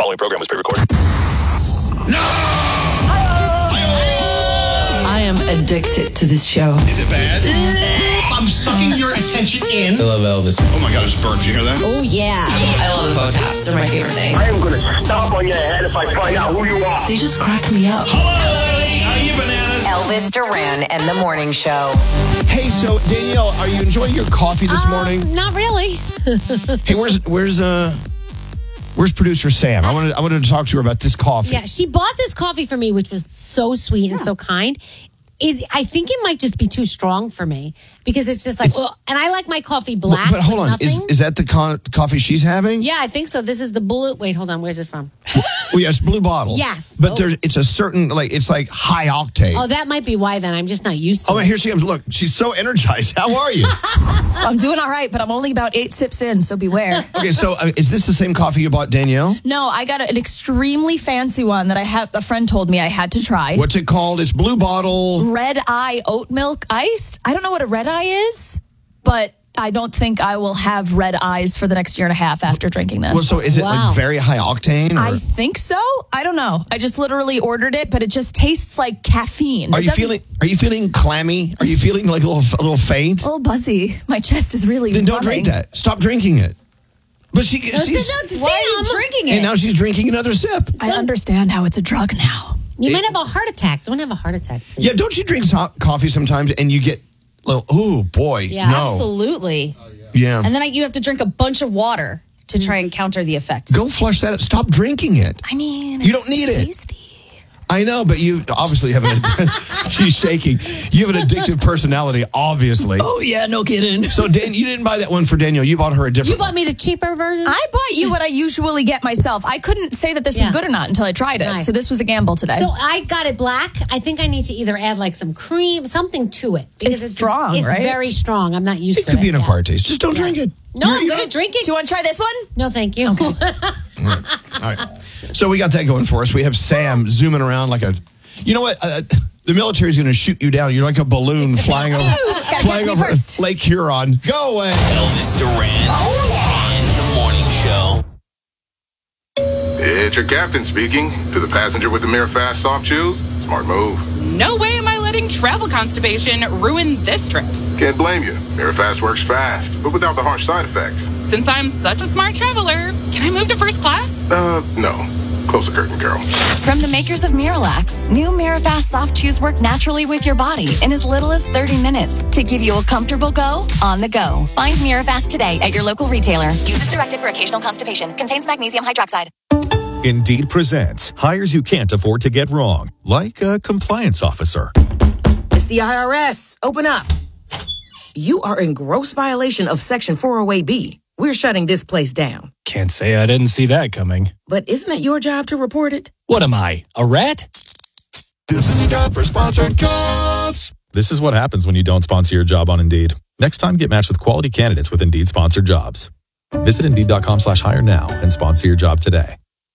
following program was pre-recorded. No! I am addicted to this show. Is it bad? I'm sucking your attention in. I love Elvis. Oh my God, it's burped. You hear that? Oh, yeah. I love the photo tops. They're my favorite thing. I am going to stomp on your head if I find out who you are. They just crack me up. Hello, are you bananas? Elvis Duran and the Morning Show. Hey, so Danielle, are you enjoying your coffee this morning? Not really. Hey, where's producer Sam? I wanted to talk to her about this coffee. Yeah, she bought this coffee for me, which was so sweet and so kind. I think it might just be too strong for me because it's just like, and I like my coffee black. But hold on, is that the coffee she's having? Yeah, I think so. This is the blue. Wait, hold on. Where's it from? Oh, yes, blue bottle. Yes. But it's a certain, it's like high octane. Oh, that might be why then. I'm just not used to it. Oh, here she comes. Look, she's so energized. How are you? I'm doing all right, but I'm only about 8 sips in, so beware. Okay, so is this the same coffee you bought, Danielle? No, I got an extremely fancy one that a friend told me I had to try. What's it called? It's blue bottle. Red Eye oat milk iced. I don't know what a red eye is, but I don't think I will have red eyes for the next year and a half after drinking this. Well, so is it like very high octane? I think so. I don't know. I just literally ordered it, but it just tastes like caffeine. Are you feeling clammy? Are you feeling like a little faint? A little buzzy. My chest is really Then don't drink that. Stop drinking it. But why are you drinking it? And now she's drinking another sip. I understand how it's a drug now. You might have a heart attack. Don't have a heart attack, please. Yeah, don't you drink coffee sometimes and you get oh boy, yeah, no. Absolutely. Yeah. And then you have to drink a bunch of water to try and counter the effects. Go flush that. Stop drinking it. I mean, you don't need tasty. it. I know, but you obviously have she's shaking. You have an addictive personality, obviously. Oh, yeah, no kidding. So, Dan, you didn't buy that one for Danielle. You bought her a different You bought me the cheaper version? I bought you what I usually get myself. I couldn't say that this was good or not until I tried it. Nice. So this was a gamble today. So I got it black. I think I need to either add some cream, something to it. Because it's strong, right? It's very strong. I'm not used to it. It could be an acquired taste. Just don't drink it. No, I'm going to drink it. Do you want to try this one? No, thank you. Okay. All right. So we got that going for us. We have Sam zooming around like a... You know what? The military is going to shoot you down. You're like a balloon flying over Lake Huron. Go away. Elvis Duran and the Morning Show. It's your captain speaking. To the passenger with the Mirror Fast soft chews, smart move. No way am I letting travel constipation ruin this trip. Can't blame you. Mirror Fast works fast, but without the harsh side effects. Since I'm such a smart traveler, can I move to first class? No. Close the curtain, Carol. From the makers of Miralax, new Mirafast soft chews work naturally with your body in as little as 30 minutes to give you a comfortable go on the go. Find Mirafast today at your local retailer. Use as directed for occasional constipation. Contains magnesium hydroxide. Indeed presents hires you can't afford to get wrong, like a compliance officer. It's the IRS. Open up. You are in gross violation of Section 408B. We're shutting this place down. Can't say I didn't see that coming. But isn't it your job to report it? What am I, a rat? This is time for sponsored jobs. This is what happens when you don't sponsor your job on Indeed. Next time, get matched with quality candidates with Indeed sponsored jobs. Visit Indeed.com/hire now and sponsor your job today.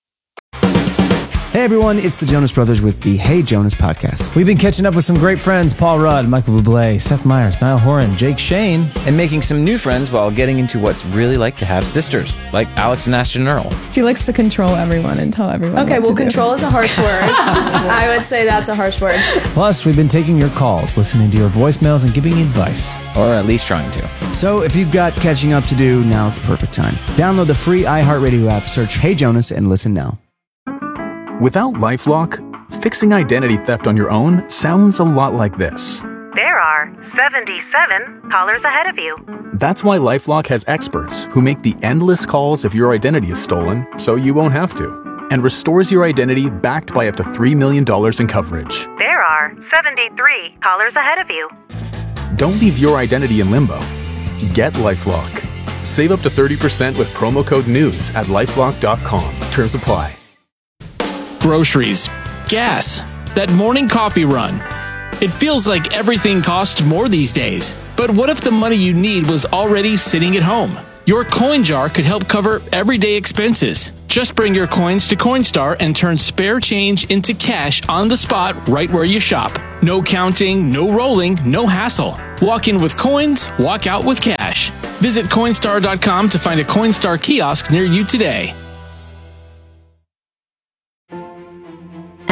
Hey everyone, it's the Jonas Brothers with the Hey Jonas podcast. We've been catching up with some great friends, Paul Rudd, Michael Bublé, Seth Meyers, Niall Horan, Jake Shane, and making some new friends while getting into what's really like to have sisters, like Alex and Ashton Earl. She likes to control everyone and tell everyone Okay, what well, to control is a harsh word. I would say that's a harsh word. Plus, we've been taking your calls, listening to your voicemails, and giving advice. Or at least trying to. So if you've got catching up to do, now's the perfect time. Download the free iHeartRadio app, search Hey Jonas, and listen now. Without LifeLock, fixing identity theft on your own sounds a lot like this. There are 77 callers ahead of you. That's why LifeLock has experts who make the endless calls if your identity is stolen, so you won't have to, and restores your identity backed by up to $3 million in coverage. There are 73 callers ahead of you. Don't leave your identity in limbo. Get LifeLock. Save up to 30% with promo code NEWS at LifeLock.com. Terms apply. Groceries, gas, that morning coffee run. It feels like everything costs more these days. But what if the money you need was already sitting at home? Your coin jar could help cover everyday expenses. Just bring your coins to Coinstar and turn spare change into cash on the spot right where you shop. No counting, no rolling, no hassle. Walk in with coins, walk out with cash. Visit Coinstar.com to find a Coinstar kiosk near you today.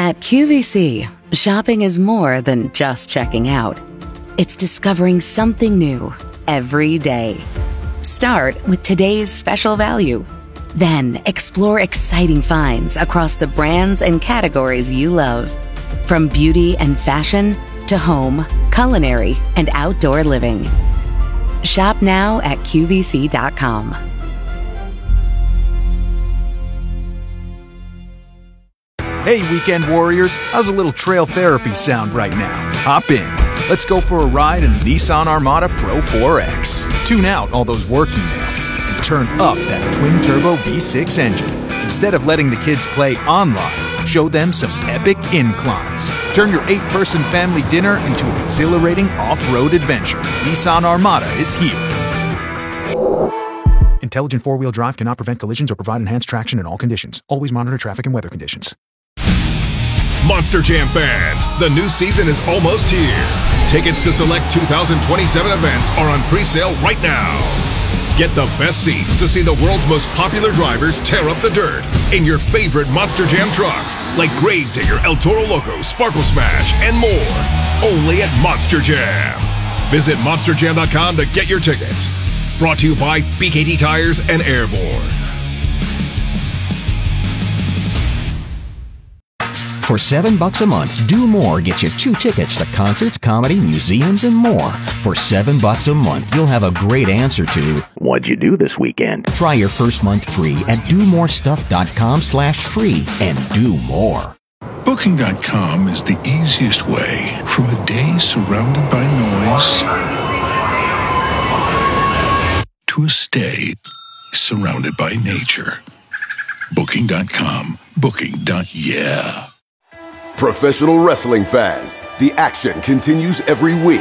At QVC, shopping is more than just checking out. It's discovering something new every day. Start with today's special value. Then explore exciting finds across the brands and categories you love. From beauty and fashion to home, culinary, and outdoor living. Shop now at QVC.com. Hey, weekend warriors, how's a little trail therapy sound right now? Hop in. Let's go for a ride in the Nissan Armada Pro 4X. Tune out all those work emails and turn up that twin-turbo V6 engine. Instead of letting the kids play online, show them some epic inclines. Turn your 8-person family dinner into an exhilarating off-road adventure. Nissan Armada is here. Intelligent four-wheel drive cannot prevent collisions or provide enhanced traction in all conditions. Always monitor traffic and weather conditions. Monster Jam fans, the new season is almost here. Tickets to select 2027 events are on pre-sale right now. Get the best seats to see the world's most popular drivers tear up the dirt in your favorite Monster Jam trucks like Gravedigger, El Toro Loco, Sparkle Smash, and more. Only at Monster Jam. Visit monsterjam.com to get your tickets. Brought to you by BKT Tires and Airborne. For $7 a month, Do More gets you 2 tickets to concerts, comedy, museums, and more. For $7 a month, you'll have a great answer to, what'd you do this weekend? Try your first month free at domorestuff.com/free and do more. Booking.com is the easiest way from a day surrounded by noise to a stay surrounded by nature. Booking.com. Booking.yeah. Professional wrestling fans, the action continues every week.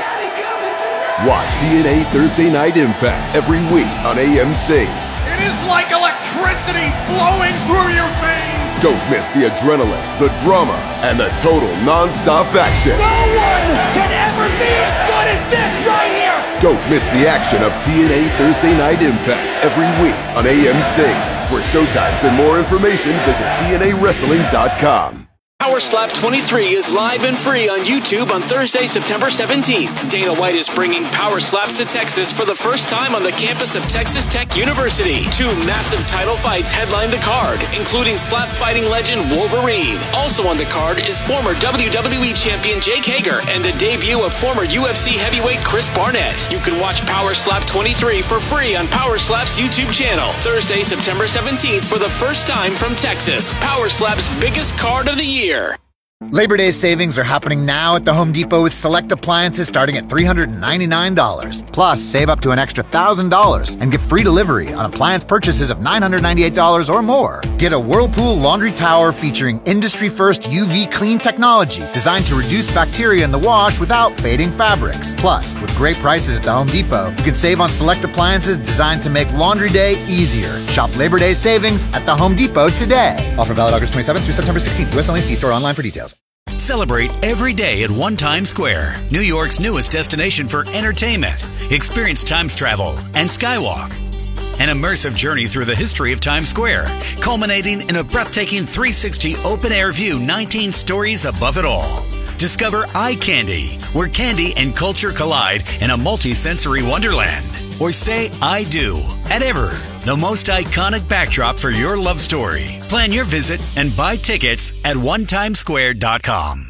Watch TNA Thursday Night Impact every week on AMC. It is like electricity flowing through your veins. Don't miss the adrenaline, the drama, and the total non-stop action. No one can ever be as good as this right here. Don't miss the action of TNA Thursday Night Impact every week on AMC. For showtimes and more information, visit TNAWrestling.com. Power Slap 23 is live and free on YouTube on Thursday, September 17th. Dana White is bringing Power Slaps to Texas for the first time on the campus of Texas Tech University. 2 massive title fights headline the card, including slap fighting legend Wolverine. Also on the card is former WWE champion Jake Hager and the debut of former UFC heavyweight Chris Barnett. You can watch Power Slap 23 for free on Power Slap's YouTube channel. Thursday, September 17th for the first time from Texas. Power Slap's biggest card of the year. Labor Day savings are happening now at the Home Depot with select appliances starting at $399. Plus, save up to an extra $1,000 and get free delivery on appliance purchases of $998 or more. Get a Whirlpool laundry tower featuring industry-first UV clean technology designed to reduce bacteria in the wash without fading fabrics. Plus, with great prices at the Home Depot, you can save on select appliances designed to make laundry day easier. Shop Labor Day savings at the Home Depot today. Offer valid August 27th through September 16th. U.S. only. See store online for details. Celebrate every day at One Times Square, New York's newest destination for entertainment. Experience Times Travel and Skywalk. An immersive journey through the history of Times Square, culminating in a breathtaking 360 open-air view 19 stories above it all. Discover Eye Candy, where candy and culture collide in a multi-sensory wonderland. Or say I do at Ever, the most iconic backdrop for your love story. Plan your visit and buy tickets at onetimesquare.com.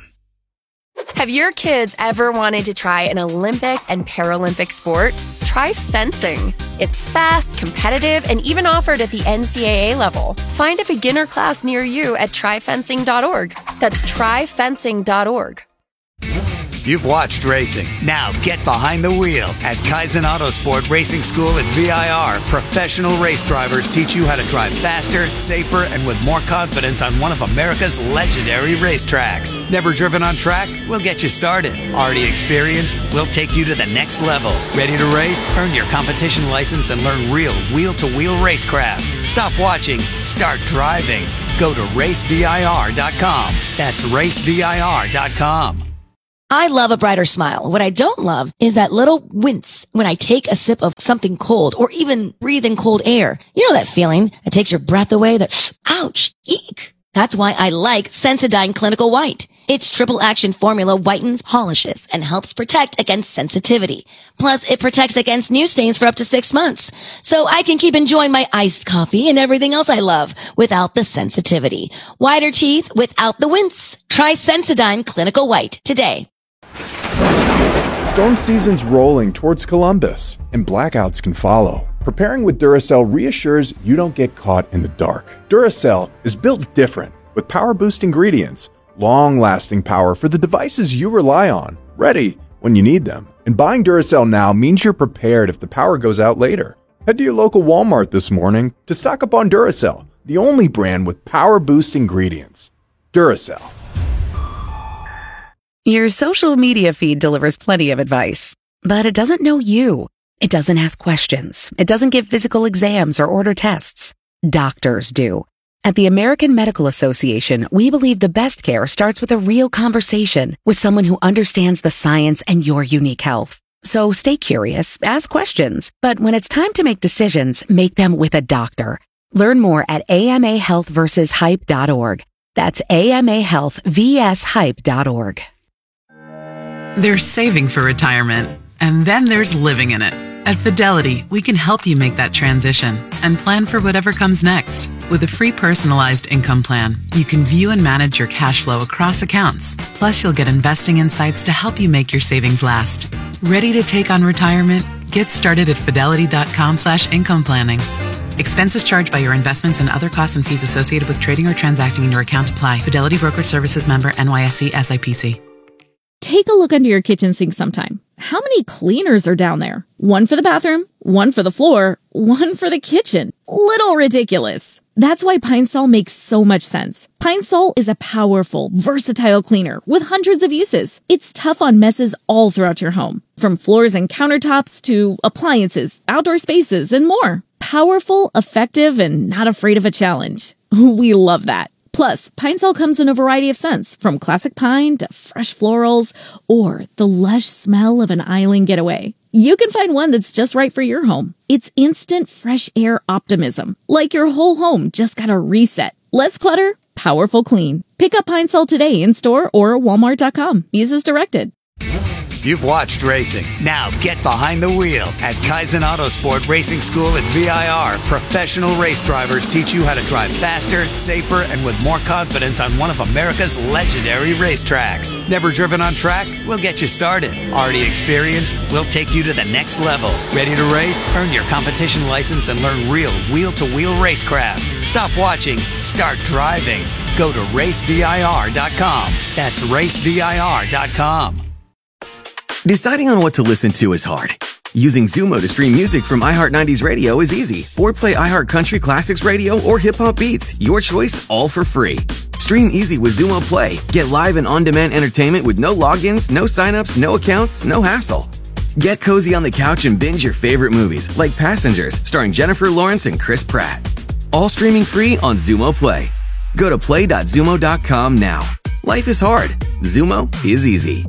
Have your kids ever wanted to try an Olympic and Paralympic sport? Try fencing. It's fast, competitive, and even offered at the NCAA level. Find a beginner class near you at tryfencing.org. That's tryfencing.org. You've watched racing. Now get behind the wheel at Kaizen Autosport Racing School at VIR. Professional race drivers teach you how to drive faster, safer, and with more confidence on one of America's legendary racetracks. Never driven on track? We'll get you started. Already experienced? We'll take you to the next level. Ready to race? Earn your competition license and learn real wheel-to-wheel racecraft. Stop watching. Start driving. Go to racevir.com. That's racevir.com. I love a brighter smile. What I don't love is that little wince when I take a sip of something cold or even breathe in cold air. You know that feeling that takes your breath away, that ouch, eek. That's why I like Sensodyne Clinical White. Its triple action formula whitens, polishes, and helps protect against sensitivity. Plus, it protects against new stains for up to 6 months. So I can keep enjoying my iced coffee and everything else I love without the sensitivity. Whiter teeth without the wince. Try Sensodyne Clinical White today. Storm season's rolling towards Columbus, and blackouts can follow. Preparing with Duracell reassures you don't get caught in the dark. Duracell is built different, with power-boost ingredients, long-lasting power for the devices you rely on, ready when you need them. And buying Duracell now means you're prepared if the power goes out later. Head to your local Walmart this morning to stock up on Duracell, the only brand with power-boost ingredients. Duracell. Your social media feed delivers plenty of advice, but it doesn't know you. It doesn't ask questions. It doesn't give physical exams or order tests. Doctors do. At the American Medical Association, we believe the best care starts with a real conversation with someone who understands the science and your unique health. So stay curious, ask questions, but when it's time to make decisions, make them with a doctor. Learn more at amahealthversushype.org. That's amahealthvshype.org. There's saving for retirement, and then there's living in it. At Fidelity, we can help you make that transition and plan for whatever comes next. With a free personalized income plan, you can view and manage your cash flow across accounts. Plus, you'll get investing insights to help you make your savings last. Ready to take on retirement? Get started at fidelity.com/income planning. Expenses charged by your investments and other costs and fees associated with trading or transacting in your account apply. Fidelity Brokerage Services member NYSE SIPC. Take a look under your kitchen sink sometime. How many cleaners are down there? One for the bathroom, one for the floor, one for the kitchen. Little ridiculous. That's why Pine Sol makes so much sense. Pine Sol is a powerful, versatile cleaner with hundreds of uses. It's tough on messes all throughout your home, from floors and countertops to appliances, outdoor spaces, and more. Powerful, effective, and not afraid of a challenge. We love that. Plus, Pine Sol comes in a variety of scents, from classic pine to fresh florals, or the lush smell of an island getaway. You can find one that's just right for your home. It's instant fresh air optimism, like your whole home just got a reset. Less clutter, powerful clean. Pick up Pine Sol today in store or walmart.com. Use as directed. You've watched racing. Now get behind the wheel at Kaizen Autosport Racing School at VIR. Professional race drivers teach you how to drive faster, safer, and with more confidence on one of America's legendary racetracks. Never driven on track? We'll get you started. Already experienced? We'll take you to the next level. Ready to race? Earn your competition license and learn real wheel-to-wheel racecraft. Stop watching. Start driving. Go to racevir.com. That's racevir.com. Deciding on what to listen to is hard. Using Zumo to stream music from iHeart 90s Radio is easy. Or play iHeart Country Classics Radio or Hip Hop Beats. Your choice, all for free. Stream easy with Zumo Play. Get live and on-demand entertainment with no logins, no signups, no accounts, no hassle. Get cozy on the couch and binge your favorite movies, like Passengers, starring Jennifer Lawrence and Chris Pratt. All streaming free on Zumo Play. Go to play.zumo.com now. Life is hard. Zumo is easy.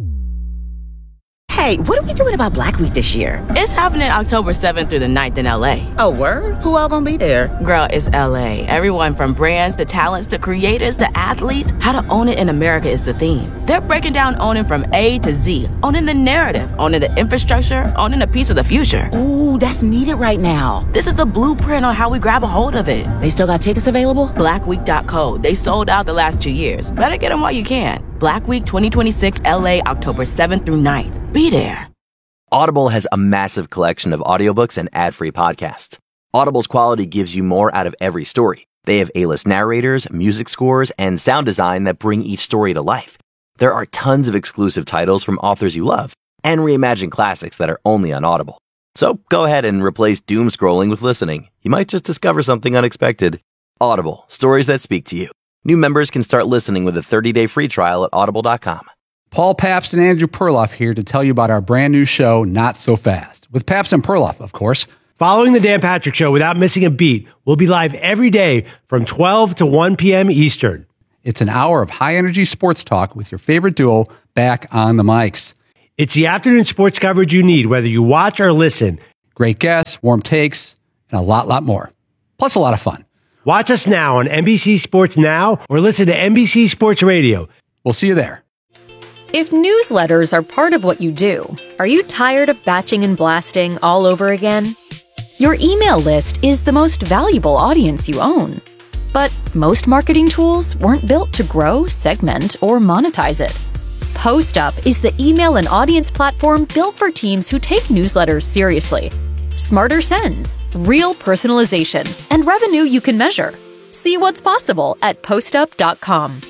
Hey, what are we doing about Black Week this year? It's happening October 7th through the 9th in LA. Oh, word? Who all gonna be there? Girl, it's LA. Everyone from brands to talents to creators to athletes. How to own it in America is the theme. They're breaking down owning from A to Z. Owning the narrative, owning the infrastructure, owning a piece of the future. Ooh, that's needed right now. This is the blueprint on how we grab a hold of it. They still got tickets available? Blackweek.co. They sold out the last 2 years. Better get them while you can. Black Week 2026 LA, October 7th through 9th. Be there. Audible has a massive collection of audiobooks and ad-free podcasts. Audible's quality gives you more out of every story. They have A-list narrators, music scores, and sound design that bring each story to life. There are tons of exclusive titles from authors you love, and reimagined classics that are only on Audible. So go ahead and replace doom scrolling with listening. You might just discover something unexpected. Audible, stories that speak to you. New members can start listening with a 30-day free trial at audible.com. Paul Pabst and Andrew Perloff here to tell you about our brand new show, Not So Fast, with Pabst and Perloff, of course. Following the Dan Patrick Show without missing a beat, we'll be live every day from 12 to 1 p.m. Eastern. It's an hour of high-energy sports talk with your favorite duo back on the mics. It's the afternoon sports coverage you need, whether you watch or listen. Great guests, warm takes, and a lot more. Plus a lot of fun. Watch us now on NBC Sports Now or listen to NBC Sports Radio. We'll see you there. If newsletters are part of what you do, are you tired of batching and blasting all over again? Your email list is the most valuable audience you own. But most marketing tools weren't built to grow, segment, or monetize it. PostUp is the email and audience platform built for teams who take newsletters seriously. Smarter sends, real personalization, and revenue you can measure. See what's possible at postup.com.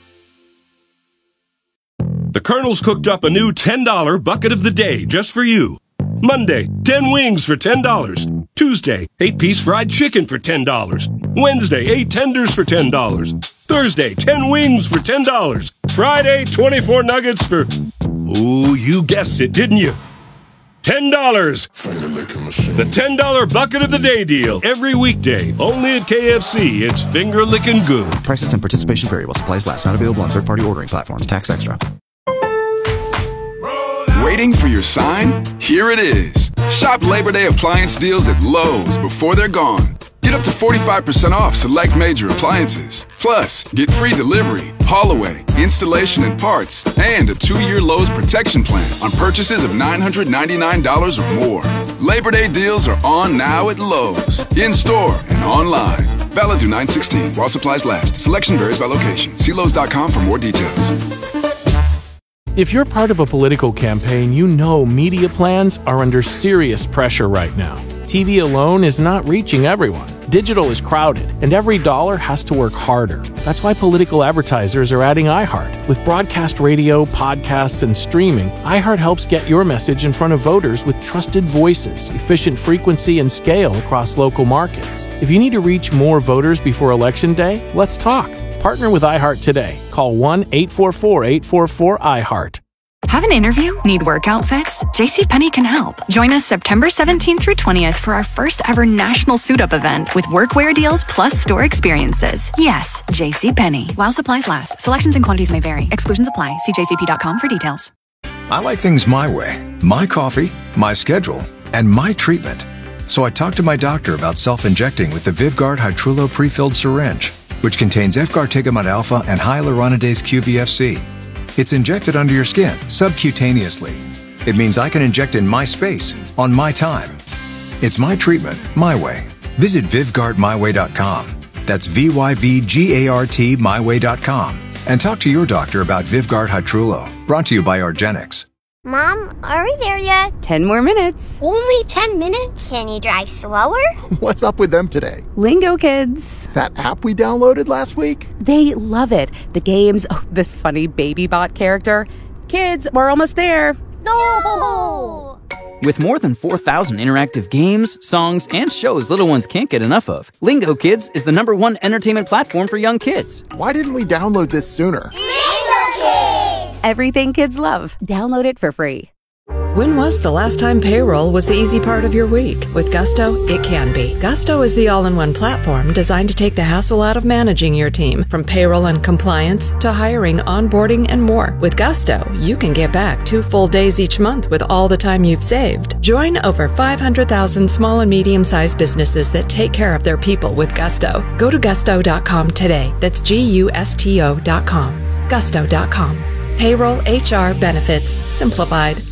The Colonel's cooked up a new $10 bucket of the day just for you. Monday, 10 wings for $10. Tuesday, 8-piece fried chicken for $10. Wednesday, 8 tenders for $10. Thursday, 10 wings for $10. Friday, 24 nuggets for... Oh, you guessed it, didn't you? $10. The $10 bucket of the day deal. Every weekday. Only at KFC. It's finger-licking good. Prices and participation vary while supplies last. Not available on third-party ordering platforms. Tax extra. Waiting for your sign? Here it is. Shop Labor Day appliance deals at Lowe's before they're gone. Get up to 45% off select major appliances. Plus, get free delivery, haul away, installation and parts, and a 2-year Lowe's protection plan on purchases of $999 or more. Labor Day deals are on now at Lowe's, in-store and online. Valid through 9/16 while supplies last. Selection varies by location. See Lowes.com for more details. If you're part of a political campaign, you know media plans are under serious pressure right now. TV alone is not reaching everyone. Digital is crowded, and every dollar has to work harder. That's why political advertisers are adding iHeart. With broadcast radio, podcasts, and streaming, iHeart helps get your message in front of voters with trusted voices, efficient frequency, and scale across local markets. If you need to reach more voters before Election Day, let's talk. Partner with iHeart today. Call 1-844-844-iHeart. Have an interview? Need work outfits? JCPenney can help. Join us September 17th through 20th for our first ever national suit-up event with workwear deals plus store experiences. Yes, JCPenney. While supplies last. Selections and quantities may vary. Exclusions apply. See jcp.com for details. I like things my way. My coffee, my schedule, and my treatment. So I talked to my doctor about self-injecting with the Vyvgart Hytrulo pre-filled syringe, which contains efgartigimod alpha and hyaluronidase QVFC. It's injected under your skin, subcutaneously. It means I can inject in my space, on my time. It's my treatment, my way. Visit VyvgartMyWay.com. That's VYVGART myway.com. And talk to your doctor about Vyvgart Hytrulo. Brought to you by Argenix. Mom, are we there yet? 10 more minutes. Only 10 minutes? Can you drive slower? What's up with them today? Lingo Kids. That app we downloaded last week? They love it. The games, this funny baby bot character. Kids, we're almost there. No! With more than 4,000 interactive games, songs, and shows little ones can't get enough of, Lingo Kids is the #1 entertainment platform for young kids. Why didn't we download this sooner? Lingo Kids! Everything kids love. Download it for free. When was the last time payroll was the easy part of your week? With Gusto, it can be. Gusto is the all-in-one platform designed to take the hassle out of managing your team, from payroll and compliance to hiring, onboarding, and more. With Gusto, you can get back 2 full days each month with all the time you've saved. Join over 500,000 small and medium-sized businesses that take care of their people with Gusto. Go to gusto.com today. That's GUSTO.com. Gusto.com. Payroll, HR, benefits, simplified.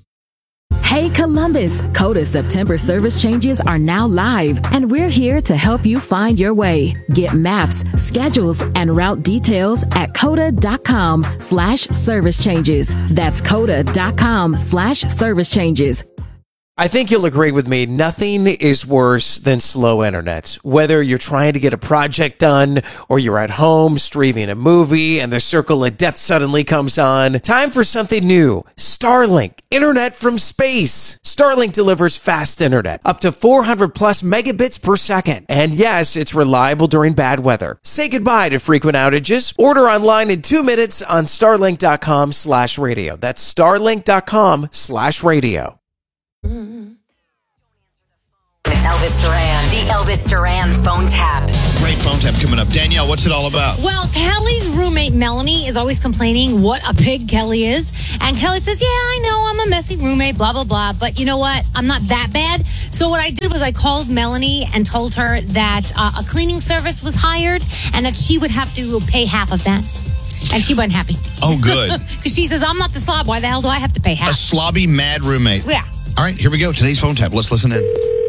Hey Columbus, Coda September service changes are now live, and we're here to help you find your way. Get maps, schedules, and route details at coda.com/service changes. That's coda.com/service changes. I think you'll agree with me, nothing is worse than slow internet. Whether you're trying to get a project done or you're at home streaming a movie and the circle of death suddenly comes on, time for something new. Starlink, internet from space. Starlink delivers fast internet, up to 400 plus megabits per second. And yes, it's reliable during bad weather. Say goodbye to frequent outages. Order online in 2 minutes on starlink.com/radio. That's starlink.com/radio. Elvis Duran, the Elvis Duran phone tap. Great phone tap coming up. Danielle, what's it all about? Well, Kelly's roommate Melanie is always complaining what a pig Kelly is. And Kelly says, yeah, I know I'm a messy roommate, blah, blah, blah. But you know what? I'm not that bad. So what I did was I called Melanie and told her that a cleaning service was hired and that she would have to pay half of that. And she wasn't happy. Oh, good. Because she says, I'm not the slob. Why the hell do I have to pay half? A slobby, mad roommate. Yeah. All right, here we go. Today's phone tap. Let's listen in.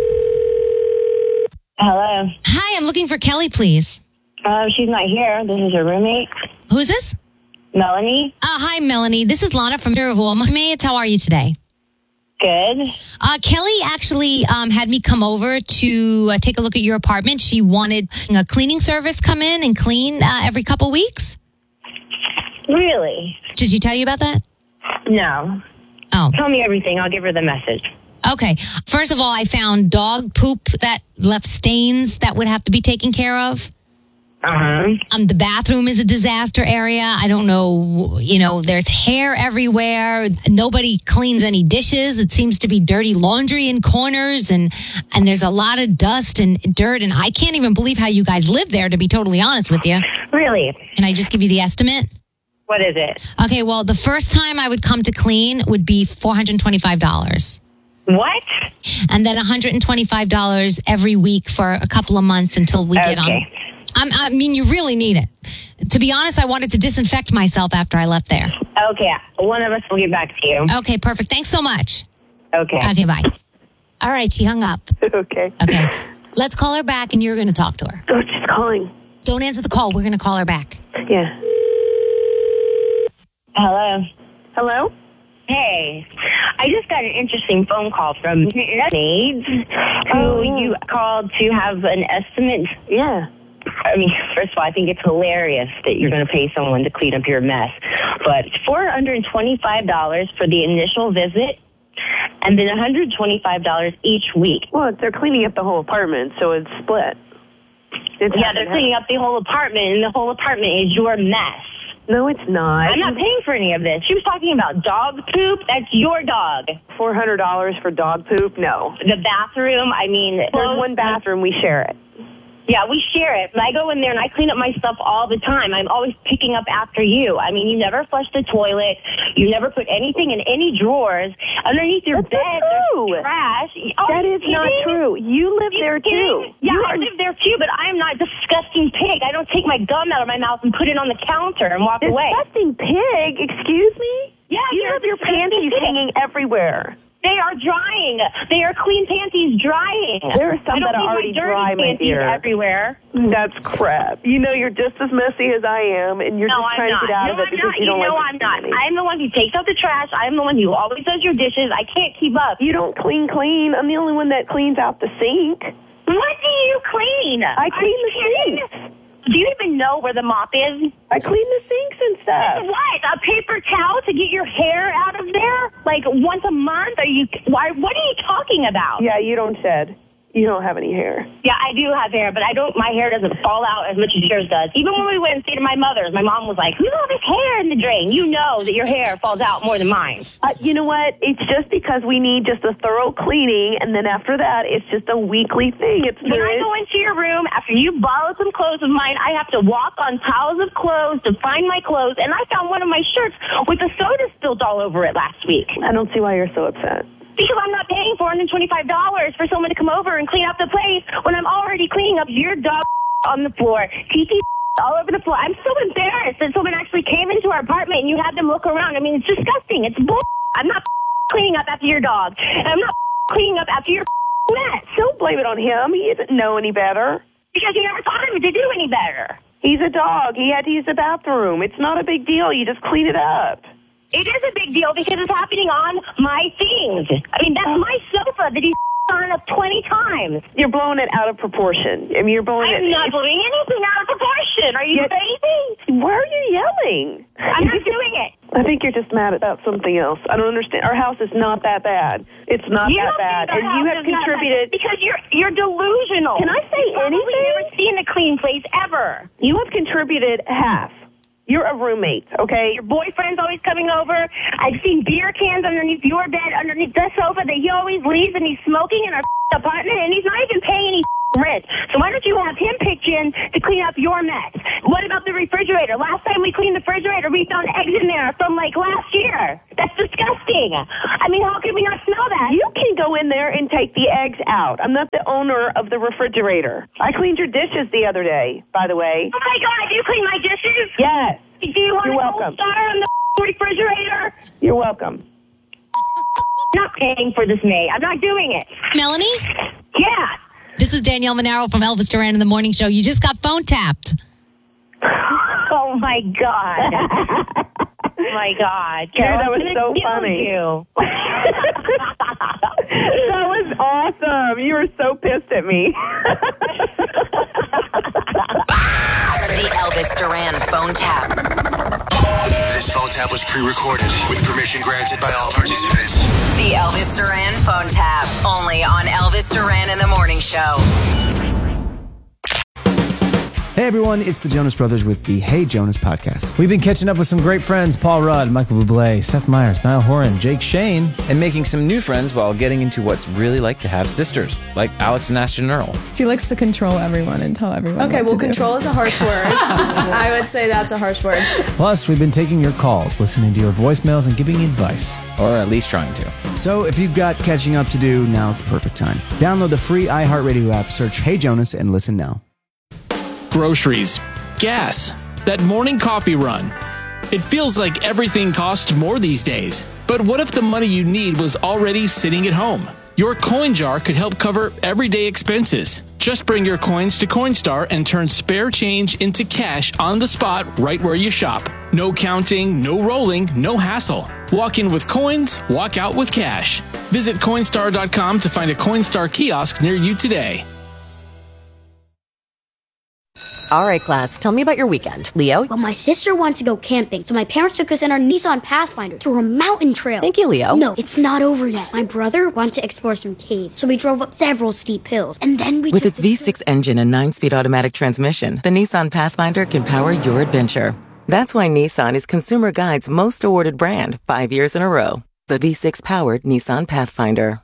Hello. Hi, I'm looking for Kelly, please. She's not here. This is her roommate. Who's this? Melanie. Hi, Melanie. This is Lana from Miraval. How are you today? Good. Kelly actually had me come over to take a look at your apartment. She wanted a cleaning service come in and clean every couple weeks. Really? Did she tell you about that? No. Oh. Tell me everything. I'll give her the message. Okay. First of all, I found dog poop that left stains that would have to be taken care of. Uh-huh. The bathroom is a disaster area. I don't know, there's hair everywhere. Nobody cleans any dishes. It seems to be dirty laundry in corners and there's a lot of dust and dirt and I can't even believe how you guys live there, to be totally honest with you. Really? Can I just give you the estimate? What is it? Okay, well, the first time I would come to clean would be $425. What? And then $125 every week for a couple of months until we get on. I mean, you really need it. To be honest, I wanted to disinfect myself after I left there. Okay. One of us will get back to you. Okay, perfect. Thanks so much. Okay. Okay, bye. All right, she hung up. Okay. Okay. Let's call her back and you're going to talk to her. Oh, she's calling. Don't answer the call. We're going to call her back. Yeah. Hello. Hello? Hey, I just got an interesting phone call from maids who you called to have an estimate. Yeah. I mean, first of all, I think it's hilarious that you're going to pay someone to clean up your mess. But $425 for the initial visit and then $125 each week. Well, they're cleaning up the whole apartment, so it's split. They're cleaning up the whole apartment, and the whole apartment is your mess. No, it's not. I'm not paying for any of this. She was talking about dog poop. That's your dog. $400 for dog poop? No. The bathroom, I mean... There's one bathroom. We share it. Yeah, we share it. But I go in there and I clean up my stuff all the time. I'm always picking up after you. I mean, you never flush the toilet. You never put anything in any drawers. Underneath your bed, there's trash. That is not true. You live there, too. Yeah, I live there, too, but I am not a disgusting pig. I don't take my gum out of my mouth and put it on the counter and walk away. Disgusting pig? Excuse me? Yeah, you have your panties hanging everywhere. They are drying. They are clean panties drying. There are some that are already dry, my dear. Everywhere. That's crap. You know you're just as messy as I am, and you're just trying to get out of it because you don't like it. I'm not. I'm the one who takes out the trash. I'm the one who always does your dishes. I can't keep up. You don't clean. I'm the only one that cleans out the sink. What do you clean? I clean the sinks. Do you even know where the mop is? I clean the sinks and stuff. What? A paper towel to get your hair out of there? Like once a month? What are you talking about? Yeah, you don't shed. You don't have any hair. Yeah, I do have hair, but my hair doesn't fall out as much as yours does. Even when we went and stayed at my mother's, my mom was like, "Who's all this hair in the drain?" You know that your hair falls out more than mine. You know what? It's just because we need just a thorough cleaning, and then after that, it's just a weekly thing. When I go into your room, after you borrow some clothes of mine, I have to walk on piles of clothes to find my clothes, and I found one of my shirts with the soda spilled all over it last week. I don't see why you're so upset. Because I'm not paying $425 for someone to come over and clean up the place when I'm already cleaning up your dog on the floor, Kiki all over the floor. I'm so embarrassed that someone actually came into our apartment and you had them look around. I mean, it's disgusting. It's bull. I'm not cleaning up after your dog. And I'm not cleaning up after your mess. Don't blame it on him. He doesn't know any better. Because you never taught him to do any better. He's a dog. He had to use the bathroom. It's not a big deal. You just clean it up. It is a big deal because it's happening on my things. I mean, that's my sofa that he's on up 20 times. You're blowing it out of proportion. I mean, you're blowing I'm not blowing anything out of proportion. Are you crazy? Why are you yelling? I'm not doing it. I think you're just mad about something else. I don't understand. Our house is not that bad. It's not that bad. And you have contributed. Because you're delusional. Can I say anything? You've never seen a clean place ever. You have contributed half. You're a roommate, okay? Your boyfriend's always coming over. I've seen beer cans underneath your bed, underneath the sofa that he always leaves, and he's smoking in our apartment, and he's not even paying any rent. So why don't you have him pitch in to clean up your mess? What about the refrigerator? Last time we cleaned the refrigerator, we found eggs in there from, like, last year. That's disgusting. I mean, how can we not smell that? You can go in there and take the eggs out. I'm not the owner of the refrigerator. I cleaned your dishes the other day, by the way. Oh, my God, you clean my dishes? Yes. Do you want You're a welcome. cold starter on the refrigerator? You're welcome. I'm not paying for this, May. I'm not doing it. Melanie? Yeah. This is Danielle Monaro from Elvis Duran in the Morning Show. You just got phone tapped. Oh, my God. Oh, my God. Dude, that was so funny. That was awesome. You were so pissed at me. The Elvis Duran phone tap. This phone tap was pre-recorded with permission granted by all participants. The Elvis Duran phone tap. Only on Elvis Duran in the Morning Show. Hey everyone, it's the Jonas Brothers with the Hey Jonas podcast. We've been catching up with some great friends, Paul Rudd, Michael Bublé, Seth Meyers, Niall Horan, Jake Shane, and making some new friends while getting into what's really like to have sisters, like Alex and Ashton Earl. She likes to control everyone and tell everyone Okay, what well, to do. control is a harsh word. I would say that's a harsh word. Plus, we've been taking your calls, listening to your voicemails, and giving you advice. Or at least trying to. So if you've got catching up to do, now's the perfect time. Download the free iHeartRadio app, search Hey Jonas, and listen now. Groceries, gas, that morning coffee run. It feels like everything costs more these days. But what if the money you need was already sitting at home? Your coin jar could help cover everyday expenses. Just bring your coins to Coinstar and turn spare change into cash on the spot right where you shop. No counting, no rolling, no hassle. Walk in with coins, walk out with cash. Visit Coinstar.com to find a Coinstar kiosk near you today. All right, class, tell me about your weekend. Leo? Well, my sister wants to go camping, so my parents took us in our Nissan Pathfinder through a mountain trail. Thank you, Leo. No, it's not over yet. My brother wanted to explore some caves, so we drove up several steep hills, and then we With its V6 engine and 9-speed automatic transmission, the Nissan Pathfinder can power your adventure. That's why Nissan is Consumer Guide's most awarded brand 5 years in a row. The V6-powered Nissan Pathfinder.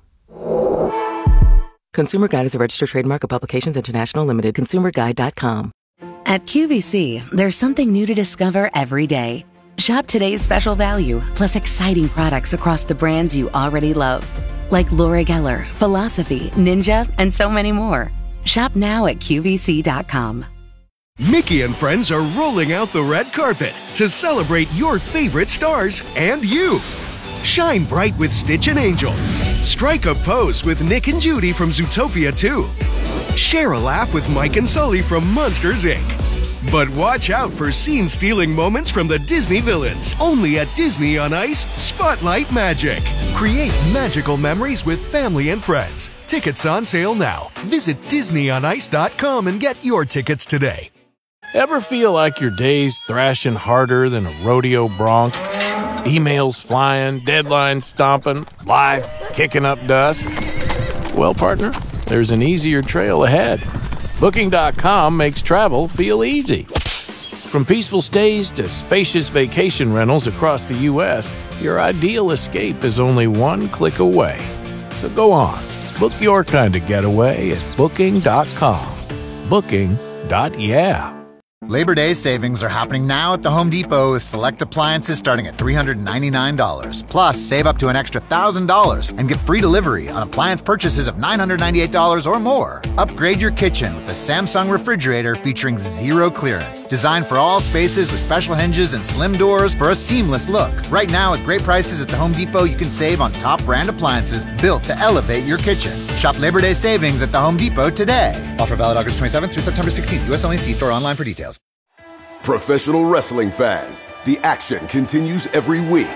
Consumer Guide is a registered trademark of Publications International Limited. ConsumerGuide.com. At QVC, there's something new to discover every day. Shop today's special value, plus exciting products across the brands you already love. Like Laura Geller, Philosophy, Ninja, and so many more. Shop now at QVC.com. Mickey and friends are rolling out the red carpet to celebrate your favorite stars and you. Shine bright with Stitch and Angel. Strike a pose with Nick and Judy from Zootopia 2. Share a laugh with Mike and Sully from Monsters, Inc. But watch out for scene-stealing moments from the Disney villains. Only at Disney on Ice Spotlight Magic. Create magical memories with family and friends. Tickets on sale now. Visit DisneyOnIce.com and get your tickets today. Ever feel like your day's thrashing harder than a rodeo bronc? Emails flying, deadlines stomping, life kicking up dust? Well, partner, there's an easier trail ahead. Booking.com makes travel feel easy. From peaceful stays to spacious vacation rentals across the U.S., your ideal escape is only one click away. So go on, book your kind of getaway at Booking.com. Booking.yeah. Labor Day savings are happening now at the Home Depot with select appliances starting at $399. Plus, save up to an extra $1,000 and get free delivery on appliance purchases of $998 or more. Upgrade your kitchen with the Samsung refrigerator featuring zero clearance. Designed for all spaces with special hinges and slim doors for a seamless look. Right now, at great prices at the Home Depot, you can save on top brand appliances built to elevate your kitchen. Shop Labor Day savings at the Home Depot today. Offer valid August 27th through September 16th. U.S. only. See store online for details. Professional wrestling fans, the action continues every week.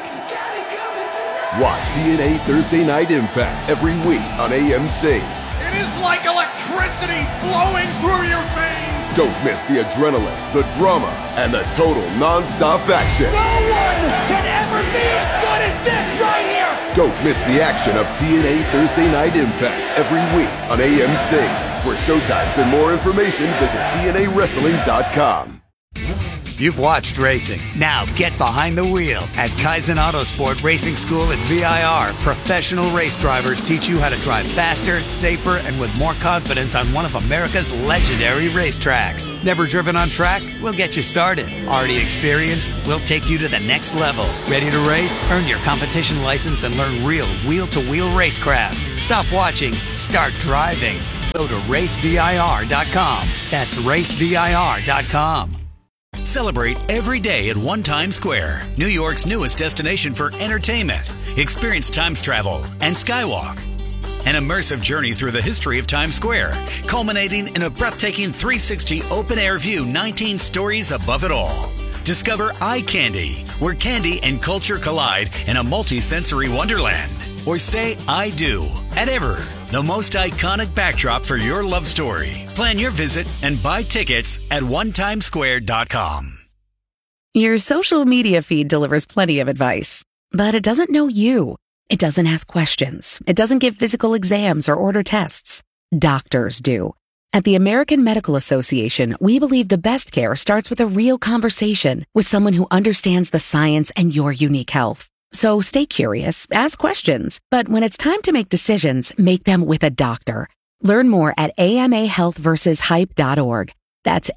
Watch TNA Thursday Night Impact every week on AMC. It is like electricity flowing through your veins. Don't miss the adrenaline, the drama, and the total non-stop action. No one can ever be as good as this right here. Don't miss the action of TNA Thursday Night Impact every week on AMC. For showtimes and more information, visit TNAWrestling.com. You've watched racing. Now get behind the wheel. At Kaizen Autosport Racing School at VIR, professional race drivers teach you how to drive faster, safer, and with more confidence on one of America's legendary racetracks. Never driven on track? We'll get you started. Already experienced? We'll take you to the next level. Ready to race? Earn your competition license and learn real wheel-to-wheel racecraft. Stop watching. Start driving. Go to racevir.com. That's racevir.com. Celebrate every day at One Times Square, New York's newest destination for entertainment. Experience Times Travel and Skywalk, an immersive journey through the history of Times Square, culminating in a breathtaking 360 open-air view 19 stories above it all. Discover Eye Candy, where candy and culture collide in a multi-sensory wonderland. Or say I do at Ever, the most iconic backdrop for your love story. Plan your visit and buy tickets at onetimesquare.com. Your social media feed delivers plenty of advice, but it doesn't know you. It doesn't ask questions. It doesn't give physical exams or order tests. Doctors do. At the American Medical Association, we believe the best care starts with a real conversation with someone who understands the science and your unique health. So stay curious, ask questions, but when it's time to make decisions, make them with a doctor. Learn more at amahealthversushype.org. That's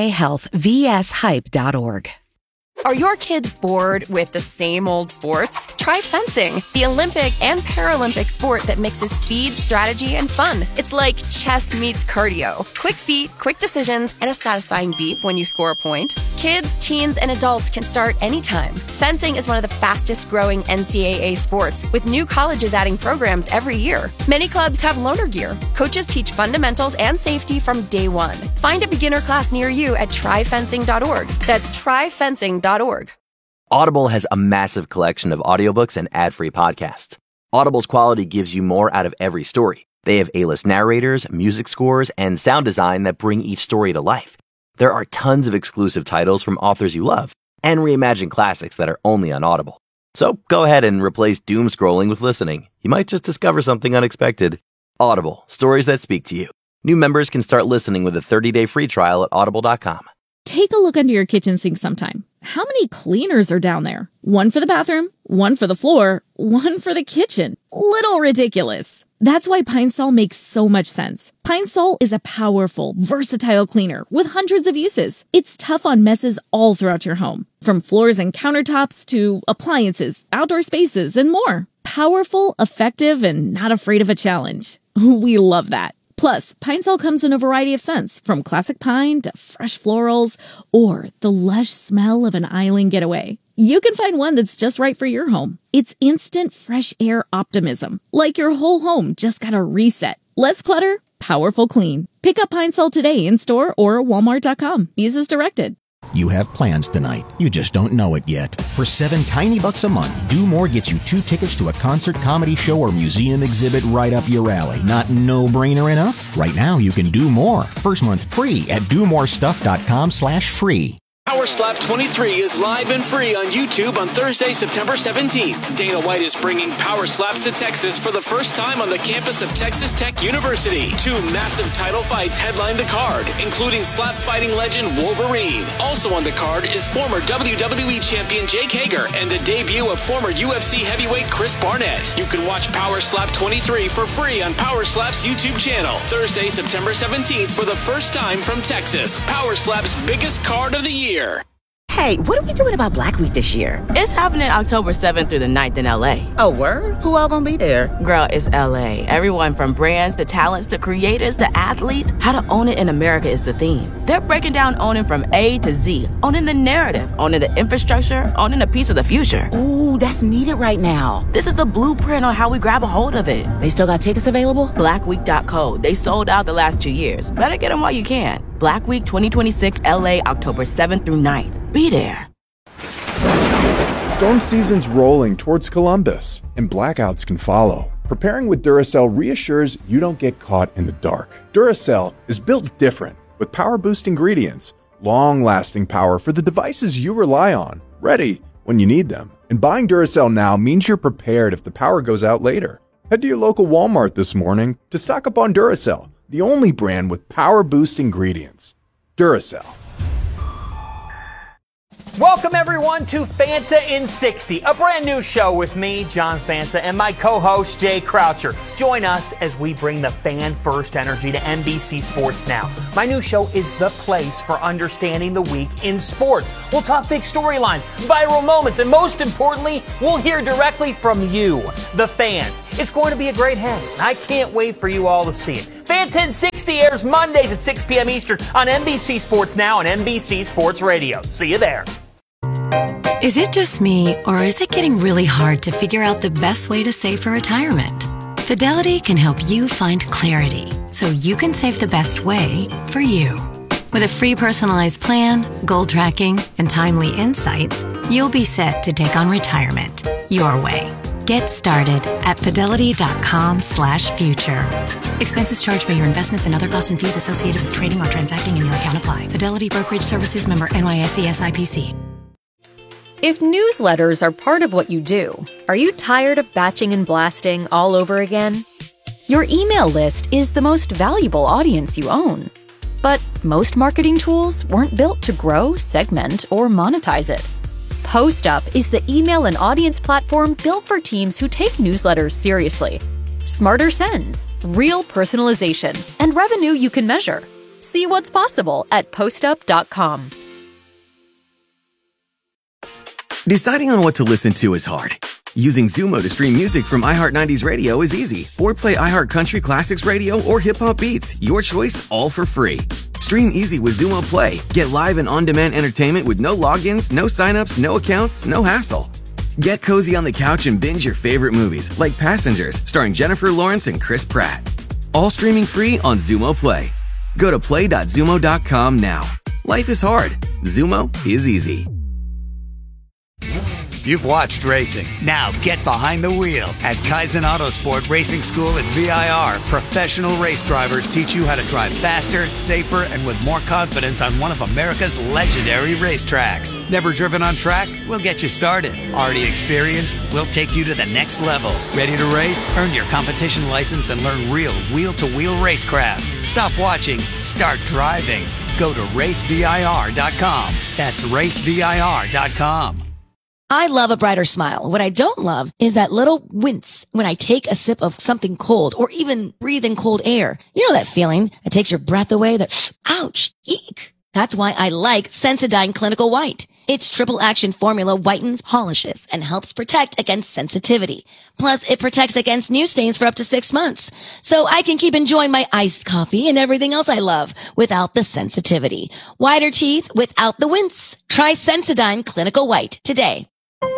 amahealthvshype.org. Are your kids bored with the same old sports? Try fencing, the Olympic and Paralympic sport that mixes speed, strategy, and fun. It's like chess meets cardio. Quick feet, quick decisions, and a satisfying beep when you score a point. Kids, teens, and adults can start anytime. Fencing is one of the fastest growing NCAA sports, with new colleges adding programs every year. Many clubs have loaner gear. Coaches teach fundamentals and safety from day one. Find a beginner class near you at tryfencing.org. That's tryfencing.org. Audible has a massive collection of audiobooks and ad-free podcasts. Audible's quality gives you more out of every story. They have A-list narrators, music scores, and sound design that bring each story to life. There are tons of exclusive titles from authors you love, and reimagined classics that are only on Audible. So go ahead and replace doom scrolling with listening. You might just discover something unexpected. Audible, stories that speak to you. New members can start listening with a 30-day free trial at audible.com. Take a look under your kitchen sink sometime. How many cleaners are down there? One for the bathroom, one for the floor, one for the kitchen. Little ridiculous. That's why Pine Sol makes so much sense. Pine Sol is a powerful, versatile cleaner with hundreds of uses. It's tough on messes all throughout your home, from floors and countertops to appliances, outdoor spaces, and more. Powerful, effective, and not afraid of a challenge. We love that. Plus, Pine Sol comes in a variety of scents, from classic pine to fresh florals, or the lush smell of an island getaway. You can find one that's just right for your home. It's instant fresh air optimism, like your whole home just got a reset. Less clutter, powerful clean. Pick up Pine Sol today in store or walmart.com. Use as directed. You have plans tonight. You just don't know it yet. For $7 tiny bucks a month, Do More gets you 2 tickets to a concert, comedy show, or museum exhibit right up your alley. Not no-brainer enough? Right now, you can do more. First month free at domorestuff.com/free. Power Slap 23 is live and free on YouTube on Thursday, September 17th. Dana White is bringing Power Slaps to Texas for the first time on the campus of Texas Tech University. 2 massive title fights headline the card, including slap fighting legend Wolverine. Also on the card is former WWE champion Jake Hager and the debut of former UFC heavyweight Chris Barnett. You can watch Power Slap 23 for free on Power Slap's YouTube channel. Thursday, September 17th for the first time from Texas. Power Slap's biggest card of the year. Hey, what are we doing about Black Week this year? It's happening October 7th through the 9th in LA. Oh, word? Who all gonna be there? Girl, it's LA. Everyone from brands to talents to creators to athletes. How to own it in America is the theme. They're breaking down owning from A to Z. Owning the narrative, owning the infrastructure, owning a piece of the future. Ooh, that's needed right now. This is the blueprint on how we grab a hold of it. They still got tickets available? Blackweek.co. They sold out the last 2 years. Better get them while you can. Black Week 2026 LA, October 7th through 9th. Be there. Storm season's rolling towards Columbus, and blackouts can follow. Preparing with Duracell reassures you don't get caught in the dark. Duracell is built different, with power boost ingredients, long-lasting power for the devices you rely on, ready when you need them. And buying Duracell now means you're prepared if the power goes out later. Head to your local Walmart this morning to stock up on Duracell, the only brand with power boost ingredients. Duracell. Welcome, everyone, to Fanta in 60, a brand new show with me, John Fanta, and my co-host, Jay Croucher. Join us as we bring the fan-first energy to NBC Sports Now. My new show is the place for understanding the week in sports. We'll talk big storylines, viral moments, and most importantly, we'll hear directly from you, the fans. It's going to be a great hang, and I can't wait for you all to see it. Fanta in 60 airs Mondays at 6 p.m. Eastern on NBC Sports Now and NBC Sports Radio. See you there. Is it just me, or is it getting really hard to figure out the best way to save for retirement? Fidelity can help you find clarity so you can save the best way for you. With a free personalized plan, goal tracking, and timely insights, you'll be set to take on retirement your way. Get started at fidelity.com/future. Expenses charged by your investments and other costs and fees associated with trading or transacting in your account apply. Fidelity Brokerage Services, member NYSE SIPC. If newsletters are part of what you do, are you tired of batching and blasting all over again? Your email list is the most valuable audience you own. But most marketing tools weren't built to grow, segment, or monetize it. PostUp is the email and audience platform built for teams who take newsletters seriously. Smarter sends, real personalization, and revenue you can measure. See what's possible at postup.com. Deciding on what to listen to is hard. Using Zumo to stream music from iHeart 90s Radio is easy. Or play iHeart Country Classics Radio or Hip Hop Beats. Your choice, all for free. Stream easy with Zumo Play. Get live and on-demand entertainment with no logins, no signups, no accounts, no hassle. Get cozy on the couch and binge your favorite movies, like Passengers, starring Jennifer Lawrence and Chris Pratt. All streaming free on Zumo Play. Go to play.zumo.com now. Life is hard. Zumo is easy. You've watched racing. Now get behind the wheel. At Kaizen Autosport Racing School at VIR, professional race drivers teach you how to drive faster, safer, and with more confidence on one of America's legendary racetracks. Never driven on track? We'll get you started. Already experienced? We'll take you to the next level. Ready to race? Earn your competition license and learn real wheel-to-wheel racecraft. Stop watching. Start driving. Go to racevir.com. That's racevir.com. I love a brighter smile. What I don't love is that little wince when I take a sip of something cold or even breathe in cold air. You know that feeling that takes your breath away? That, ouch, eek. That's why I like Sensodyne Clinical White. Its triple action formula whitens, polishes, and helps protect against sensitivity. Plus, it protects against new stains for up to 6 months. So I can keep enjoying my iced coffee and everything else I love without the sensitivity. Whiter teeth without the wince. Try Sensodyne Clinical White today.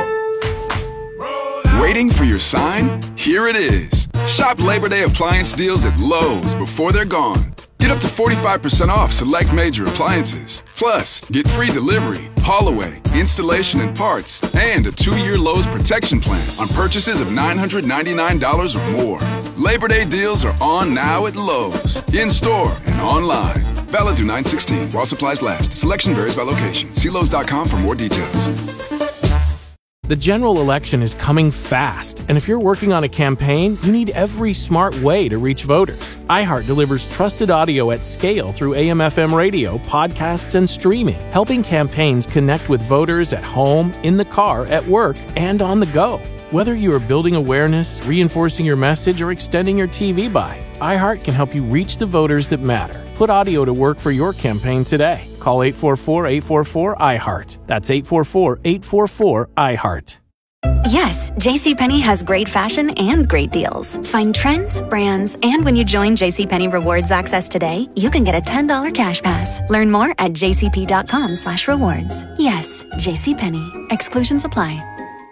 Waiting for your sign? Here it is. Shop Labor Day appliance deals at Lowe's before they're gone. Get up to 45% off select major appliances. Plus, get free delivery, haul away, installation and parts, and a 2-year Lowe's protection plan on purchases of $999 or more. Labor Day deals are on now at Lowe's, in-store and online. Valid through 9/16 while supplies last. Selection varies by location. See Lowe's.com for more details. The general election is coming fast, and if you're working on a campaign, you need every smart way to reach voters. iHeart delivers trusted audio at scale through AM/FM radio, podcasts, and streaming, helping campaigns connect with voters at home, in the car, at work, and on the go. Whether you are building awareness, reinforcing your message, or extending your TV buy, iHeart can help you reach the voters that matter. Put audio to work for your campaign today. Call 844-844-iHeart. That's 844-844-iHeart. Yes, JCPenney has great fashion and great deals. Find trends, brands, and when you join JCPenney Rewards Access today, you can get a $10 cash pass. Learn more at jcp.com/rewards. Yes, JCPenney. Exclusions apply.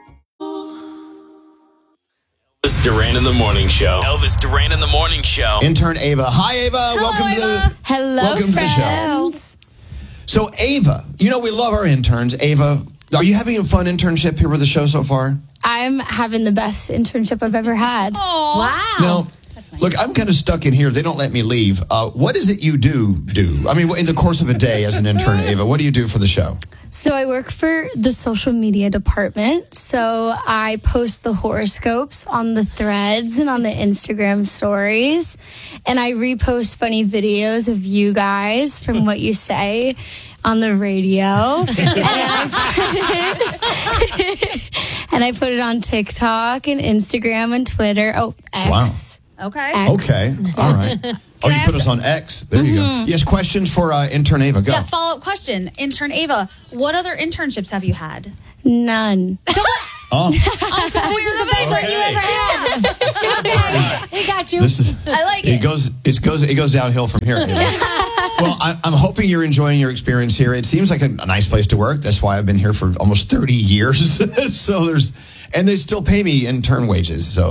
Elvis Duran in the Morning Show. Elvis Duran in the Morning Show. Intern Ava. Hi, Ava. Welcome to the show. So, Ava, you know we love our interns. Ava, are you having a fun internship here with the show so far? I'm having the best internship I've ever had. Aww. Wow. No. Look, I'm kind of stuck in here. They don't let me leave. What is it you do? I mean, in the course of a day as an intern, Ava, what do you do for the show? So I work for the social media department. So I post the horoscopes on the threads and on the Instagram stories. And I repost funny videos of you guys from what you say on the radio. And I put it on TikTok and Instagram and Twitter. Oh, X. Wow. Okay. Okay. All right. Oh, you put us on X. There you go. Yes, questions for intern Ava. Go. Yeah, follow-up question. Intern Ava, what other internships have you had? None. Oh. So this is the best one you ever had. We got you. I like it. It goes downhill from here. Well, I'm hoping you're enjoying your experience here. It seems like a nice place to work. That's why I've been here for almost 30 years. And they still pay me intern wages. So,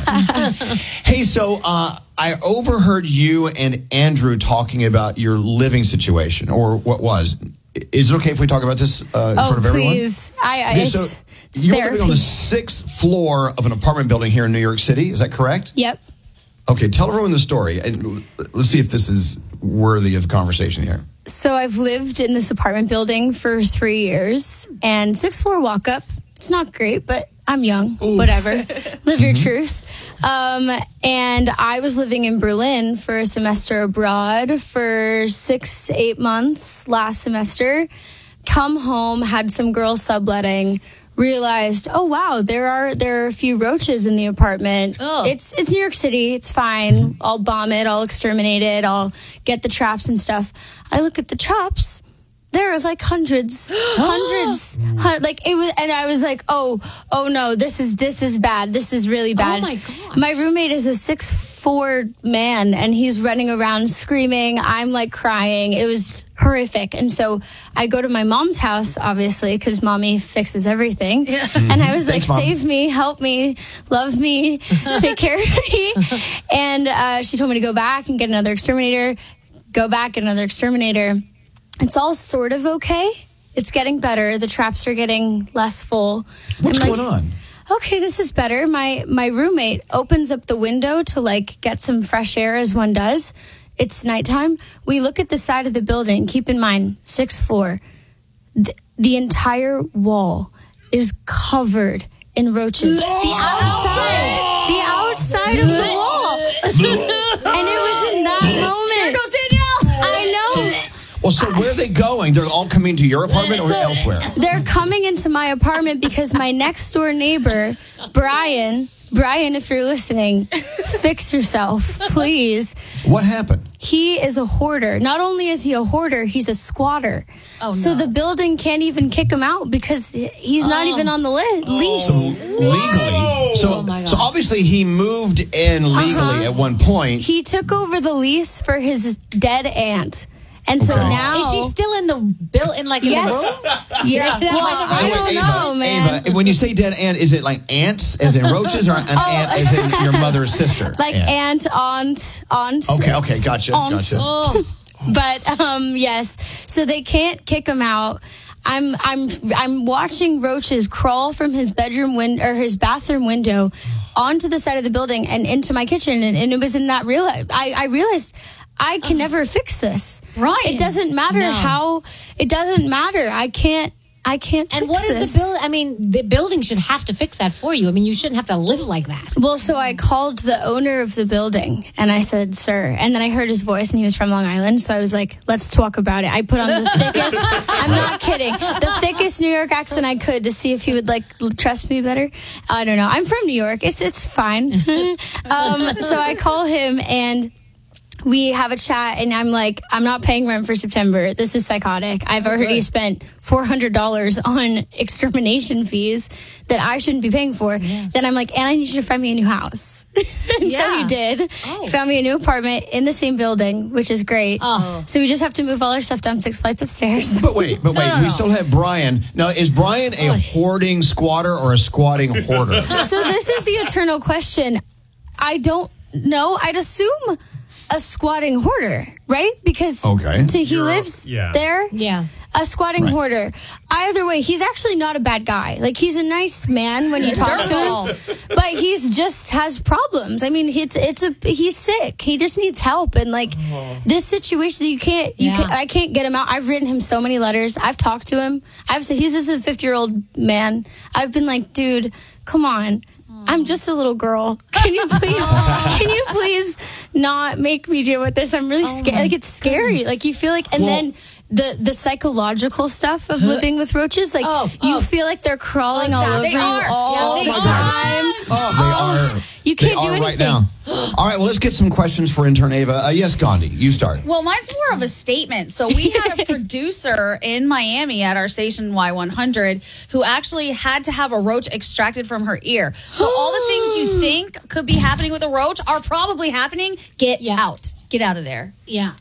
hey, I overheard you and Andrew talking about your living situation, or what was. Is it okay if we talk about this in front of everyone? Please. You're living on the 6th floor of an apartment building here in New York City. Is that correct? Yep. Okay, tell everyone the story. And let's see if this is worthy of conversation here. So I've lived in this apartment building for 3 years, and 6th floor walk up. It's not great, but I'm young. Ooh. Whatever. Live your truth. And I was living in Berlin for a semester abroad for 6 to 8 months last semester. Come home, had some girls subletting. Realized, oh wow, there are a few roaches in the apartment. Oh. It's New York City. It's fine. I'll bomb it. I'll exterminate it. I'll get the traps and stuff. I look at the traps. There was like hundreds. Like it was, and I was like, oh no, this is bad. This is really bad. Oh my God. My roommate is a 6'4" man, and he's running around screaming. I'm like crying. It was horrific. And so I go to my mom's house, obviously, because mommy fixes everything. Yeah. And I was like, save me, help me, love me, take care of me. And she told me to go back and get another exterminator. Go back, get another exterminator. It's all sort of okay. It's getting better. The traps are getting less full. What's going on? Okay, this is better. My roommate opens up the window to like get some fresh air, as one does. It's nighttime. We look at the side of the building. Keep in mind, 6th floor. The entire wall is covered in roaches. The outside of the wall. And it was in that moment. Here goes Danielle. I know. Well, so where are they going? They're all coming to your apartment or elsewhere? They're coming into my apartment because my next door neighbor, Brian, if you're listening, fix yourself, please. What happened? He is a hoarder. Not only is he a hoarder, he's a squatter. Oh, no. So the building can't even kick him out because he's not even on the lease. So legally. So obviously he moved in legally at one point. He took over the lease for his dead aunt. And so now... Is she still in the room? Yeah. Well, I don't know, man. Ava, when you say dead aunt, is it like ants as in roaches or an aunt as in your mother's sister? Like aunt. Okay, gotcha. Oh. But yes, so they can't kick him out. I'm watching roaches crawl from his bedroom window or his bathroom window onto the side of the building and into my kitchen, and it was in that I realized I can never fix this. Right. It doesn't matter how. It doesn't matter. I can't fix this. And what is the building? I mean, the building should have to fix that for you. I mean, you shouldn't have to live like that. Well, so I called the owner of the building and I said, sir, and then I heard his voice and he was from Long Island. So I was like, let's talk about it. I put on the thickest, I'm not kidding, the thickest New York accent I could to see if he would like trust me better. I don't know. I'm from New York. It's fine. So I call him and we have a chat, and I'm like, I'm not paying rent for September. This is psychotic. I've already spent $400 on extermination fees that I shouldn't be paying for. Yeah. Then I'm like, and I need you to find me a new house. And so he did. He found me a new apartment in the same building, which is great. So we just have to move all our stuff down 6 flights of stairs. But wait. We still have Brian. Now, is Brian a hoarding squatter or a squatting hoarder? So this is the eternal question. I don't know. I'd assume a squatting hoarder, right? Because he lives there. Yeah. A squatting hoarder. Either way, he's actually not a bad guy. Like, he's a nice man when you talk to him, but he's just has problems. I mean, he's sick. He just needs help. And like this situation, I can't get him out. I've written him so many letters. I've talked to him. I've said he's just a 50-year-old man. I've been like, dude, come on. I'm just a little girl. Can you please not make me deal with this? I'm really scared. Like, it's scary. Like, you feel like, and then the psychological stuff of living with roaches. Like, you feel like they're crawling all over you all the time. They are. You can't do anything. Right now. All right, well, let's get some questions for intern Ava. Yes, Gandhi, you start. Well, mine's more of a statement. So we had a producer in Miami at our station Y100 who actually had to have a roach extracted from her ear. So all the things you think could be happening with a roach are probably happening. Get out. Get out of there. Yeah.